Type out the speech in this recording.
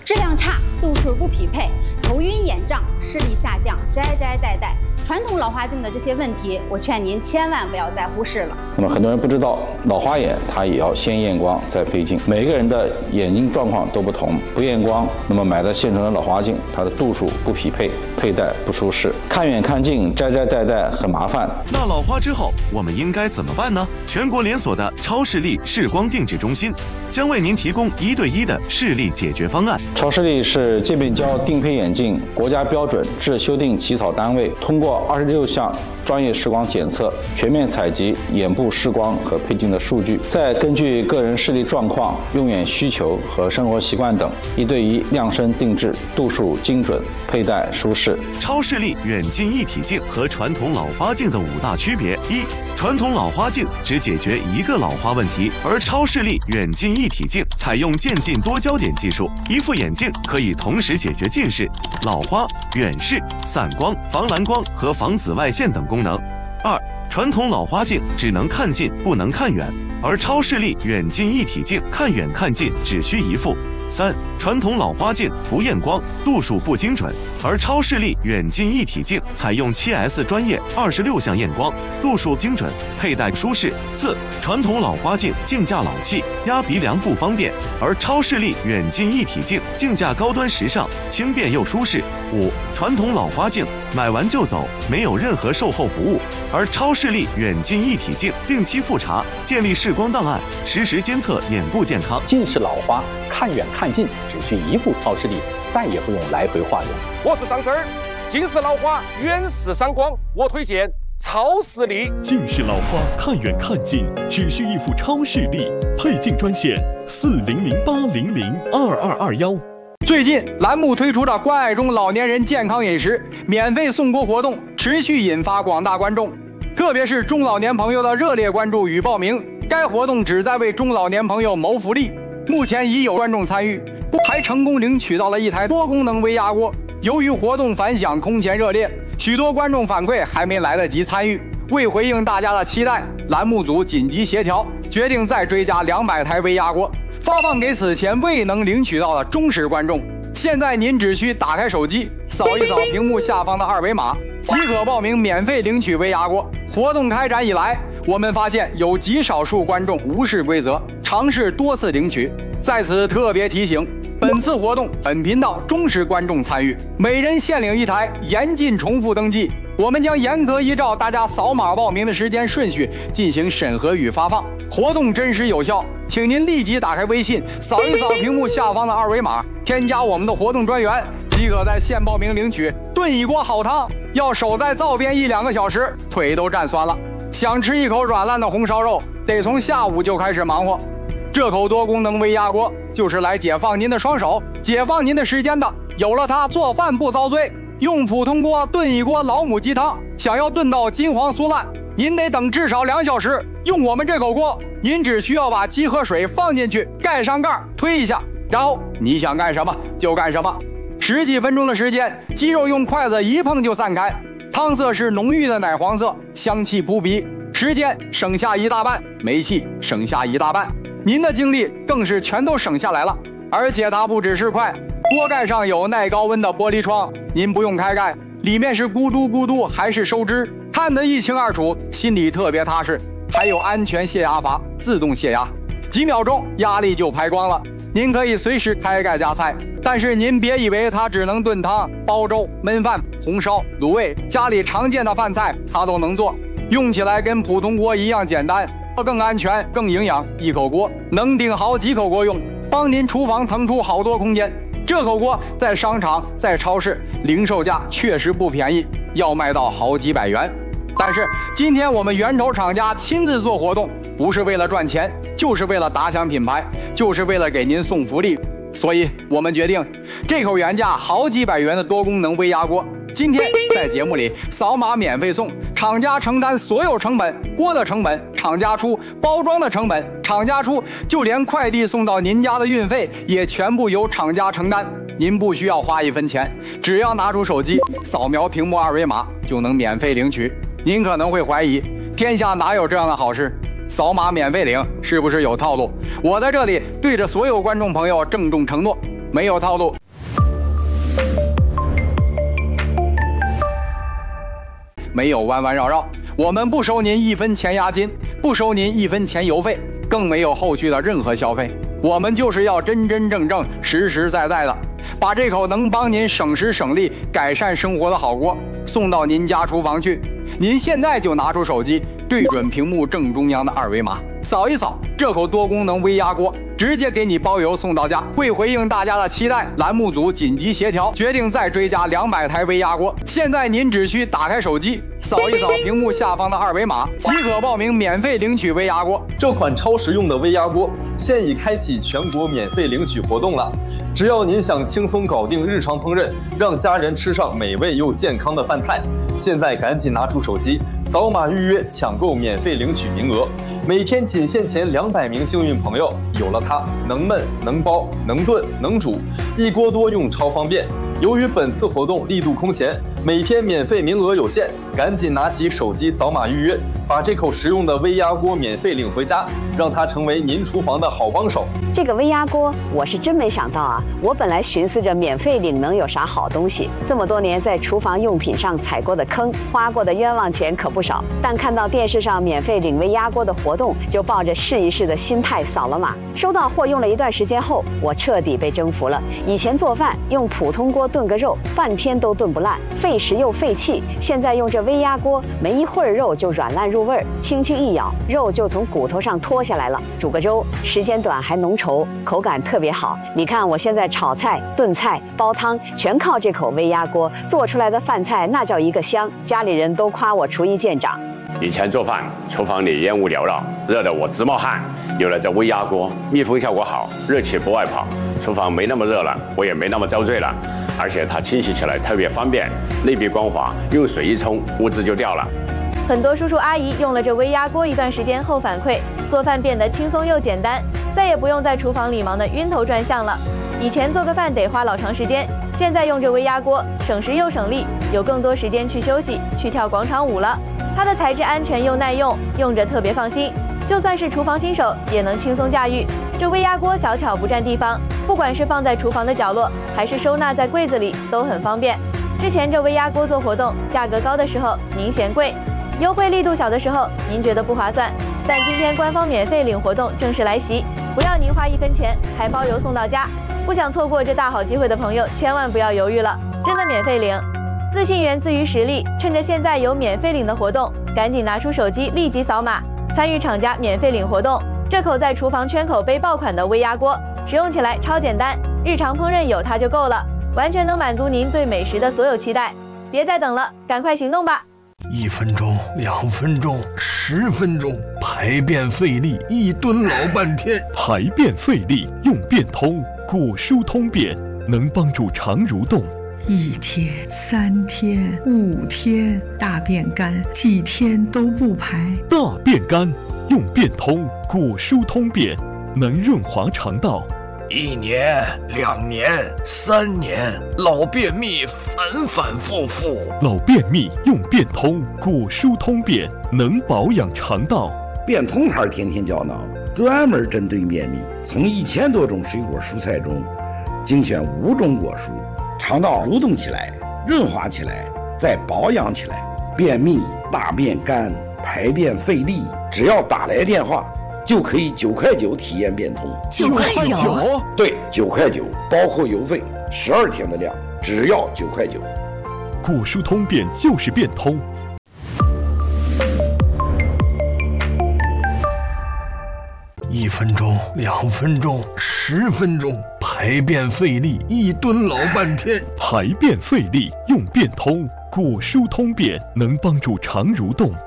质量差，度数不匹配，头晕眼胀，视力下降，摘摘戴戴，传统老花镜的这些问题，我劝您千万不要再忽视了。 那么很多人不知道，老花眼它也要先验光再配镜，每个人的眼睛状况都不同，不验光，那么买的现成的老花镜，它的度数不匹配，佩戴不舒适，看远看近，摘摘戴戴很麻烦。 那老花之后，我们应该怎么办呢？全国连锁的超视力视光定制中心将为您提供1对1的视力解决方案。 超视力是界面胶定配眼镜国家标准制修订起草单位，通过26项专业视光检测，全面采集眼部视光和配镜的数据，再根据个人视力状况、用眼需求和生活习惯等，1对1量身定制，度数精准，佩戴舒适。 超视力远近一体镜和传统老花镜的5大区别：一、传统老花镜只解决一个老花问题，而超视力远近一体镜采用渐进多焦点技术，一副眼镜可以同时解决近视、老花、远视、散光、防蓝光和防紫外线等功能。二、传统老花镜只能看近不能看远，而超视力远近一体镜看远看近只需一副。三、传统老花镜不验光，度数不精准，而超视力远近一体镜采用7S 专业26项验光，度数精准，佩戴舒适。四、传统老花镜镜架老气，压鼻梁不方便，而超视力远近一体镜镜架高端时尚，轻便又舒适。五、传统老花镜买完就走，没有任何售后服务，而超视力远近一体镜定期复查，建立视光档案，实时监测眼部健康。 近视老花看远看近只需一副超视力，再也不用来回化妆。 我是张根儿，近视老花远视散光，我推荐超视力。 近视老花看远看近只需一副超视力，配镜专线4008002221。 最近栏目推出的关爱中老年人健康饮食免费送锅活动持续引发广大观众，特别是中老年朋友的热烈关注与报名。该活动旨在为中老年朋友谋福利，目前已有观众参与，还成功领取到了一台多功能微压锅。由于活动反响空前热烈，许多观众反馈还没来得及参与。为回应大家的期待，栏目组紧急协调，决定再追加200台微压锅，发放给此前未能领取到的忠实观众。现在您只需打开手机，扫一扫屏幕下方的2维码，即可报名免费领取微压锅。活动开展以来，我们发现有极少数观众无视规则，尝试多次领取。在此特别提醒，本次活动本频道忠实观众参与，每人限领1台，严禁重复登记。我们将严格依照大家扫码报名的时间顺序进行审核与发放，活动真实有效，请您立即打开微信，扫一扫屏幕下方的2维码，添加我们的活动专员，即可在线报名领取炖一锅好汤。要守在灶边1-2个小时，腿都站酸了。想吃一口软烂的红烧肉，得从下午就开始忙活。这口多功能微压锅就是来解放您的双手，解放您的时间的。有了它，做饭不遭罪。用普通锅炖一锅老母鸡汤，想要炖到金黄酥烂，您得等至少2小时。用我们这口锅，您只需要把鸡和水放进去，盖上盖，推一下，然后你想干什么就干什么。10几分钟的时间，鸡肉用筷子一碰就散开，汤色是浓郁的奶黄色，香气扑鼻，时间省下1大半，煤气省下1大半，您的精力更是全都省下来了。而且它不只是快，锅盖上有耐高温的玻璃窗，您不用开盖，里面是咕嘟咕嘟还是收汁，看得一清二楚，心里特别踏实。还有安全泄压阀，自动泄压，几秒钟压力就排光了。您可以随时开盖加菜，但是您别以为它只能炖汤、煲粥、焖饭、红烧、卤味，家里常见的饭菜它都能做，用起来跟普通锅一样简单，更安全更营养。一口锅能顶好几口锅用，帮您厨房腾出好多空间。这口锅在商场在超市零售价确实不便宜，要卖到好几百元。但是今天我们源头厂家亲自做活动，不是为了赚钱，就是为了打响品牌，就是为了给您送福利。所以我们决定，这口原价好几百元的多功能微压锅，今天在节目里扫码免费送，厂家承担所有成本，锅的成本厂家出，包装的成本厂家出，就连快递送到您家的运费也全部由厂家承担。您不需要花1分钱，只要拿出手机扫描屏幕2维码就能免费领取。您可能会怀疑，天下哪有这样的好事？扫码免费领是不是有套路？我在这里对着所有观众朋友郑重承诺， 没有套路。没有弯弯绕绕，我们不收您1分钱押金，不收您1分钱邮费，更没有后续的任何消费。我们就是要真真正正、实实在在的，把这口能帮您省时省力、改善生活的好锅送到您家厨房去。您现在就拿出手机，对准屏幕正中央的2维码，扫一扫，这口多功能微压锅直接给你包邮送到家。为回应大家的期待，栏目组紧急协调，决定再追加200台微压锅。现在您只需打开手机，扫一扫屏幕下方的2维码，即可报名免费领取微压锅。 这款超实用的微压锅现已开启全国免费领取活动了。只要您想轻松搞定日常烹饪，让家人吃上美味又健康的饭菜，现在赶紧拿出手机，扫码预约抢购免费领取名额。每天仅限前200名幸运朋友，有了它，能焖能包能炖能煮，一锅多用超方便。由于本次活动力度空前，每天免费名额有限，赶紧拿起手机扫码预约，把这口实用的微压锅免费领回家，让它成为您厨房的好帮手。 这个微压锅我是真没想到啊！我本来寻思着免费领能有啥好东西，这么多年在厨房用品上踩过的坑，花过的冤枉钱可不少。但看到电视上免费领微压锅的活动，就抱着试一试的心态扫了码。收到货用了一段时间后，我彻底被征服了。以前做饭用普通锅炖个肉，半天都炖不烂，费时又费气。现在用这微压锅，没一会儿肉就软烂入味儿，轻轻一咬，肉就从骨头上脱下来了。煮个粥，时间短还浓稠，口感特别好。你看我现在炒菜、炖菜、煲汤，全靠这口微压锅做出来的饭菜，那叫一个香。家里人都夸我厨艺见长。 以前做饭，厨房里烟雾缭绕，热得我直冒汗。有了这微压锅，密封效果好，热气不外跑，厨房没那么热了，我也没那么遭罪了。而且它清洗起来特别方便，内壁光滑，用水一冲，污渍就掉了。 很多叔叔阿姨用了这微压锅一段时间后反馈，做饭变得轻松又简单，再也不用在厨房里忙得晕头转向了。以前做个饭得花老长时间，现在用这微压锅，省时又省力，有更多时间去休息，去跳广场舞了。它的材质安全又耐用，用着特别放心，就算是厨房新手也能轻松驾驭。这微压锅小巧不占地方，不管是放在厨房的角落，还是收纳在柜子里，都很方便。之前这微压锅做活动，价格高的时候您嫌贵，优惠力度小的时候您觉得不划算，但今天官方免费领活动正式来袭，不要您花1分钱，还包邮送到家。不想错过这大好机会的朋友，千万不要犹豫了，真的免费领。自信源自于实力，趁着现在有免费领的活动，赶紧拿出手机立即扫码，参与厂家免费领活动。这口在厨房圈口杯爆款的微压锅，使用起来超简单，日常烹饪有它就够了，完全能满足您对美食的所有期待。别再等了，赶快行动吧！1分钟、2分钟、10分钟，排便费力，一蹲老半天。 排便费力用便通，果蔬通便，能帮助肠蠕动。 1天、3天、5天，大便干，几天都不排。 大便干用便通，果蔬通便，能润滑肠道。 1年、2年、3年，老便秘反反复复。 老便秘用便通，果蔬通便，能保养肠道。 便通牌天天胶囊，专门针对便秘，从1000多种水果蔬菜中精选5种果蔬，肠道蠕动起来，润滑起来，再保养起来。便秘、大便干、排便费力，只要打来电话，就可以9块9体验便通。 9块9？ 对，9块9，包括邮费，12天的量，只要9块9。 果蔬通便就是便通。 1分钟、2分钟、10分钟，排便费力，一蹲老半天。 排便费力用便通，果蔬通便，能帮助肠蠕动。